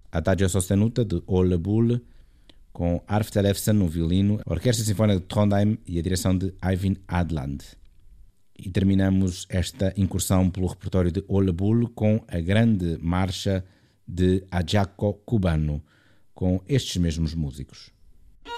Adagio sostenuta de Ole Bull, com Arf Tellefsen no violino, a Orquestra Sinfónica de Trondheim e a direção de Eivind Adland. E terminamos esta incursão pelo repertório de Ole Bull com a grande marcha de Ajako Cubano, com estes mesmos músicos.